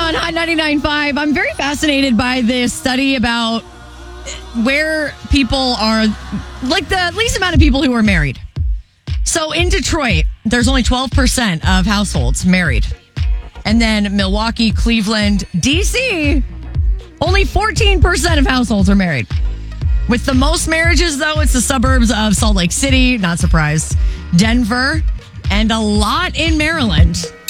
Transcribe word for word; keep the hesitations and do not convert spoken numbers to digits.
on Hot ninety-nine point five. I'm very fascinated by this study about where people are, like the least amount of people who are married. So in Detroit, there's only twelve percent of households married. And then Milwaukee, Cleveland, D C, only fourteen percent of households are married. With the most marriages, though, it's the suburbs of Salt Lake City, not surprised, Denver, and a lot in Maryland.